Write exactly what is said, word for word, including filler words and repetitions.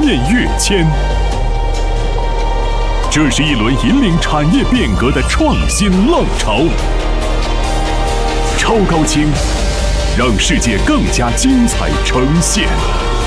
面跃迁。这是一轮引领产业变革的创新浪潮。超高清，让世界更加精彩呈现。